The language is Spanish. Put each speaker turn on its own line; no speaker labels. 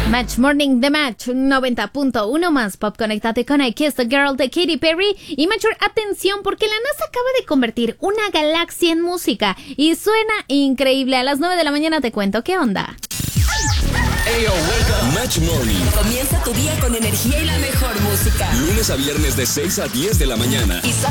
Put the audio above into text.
Match Morning The Match 90.1 más pop. Conéctate con I Kissed a Girl de Katy Perry. Y Mature, atención, porque la NASA acaba de convertir una galaxia en música y suena increíble. A las 9 de la mañana te cuento qué onda.
Ayo, wake up. Match Morning.
Comienza tu día con energía y la mejor música.
Lunes a viernes de 6 a 10 de la mañana.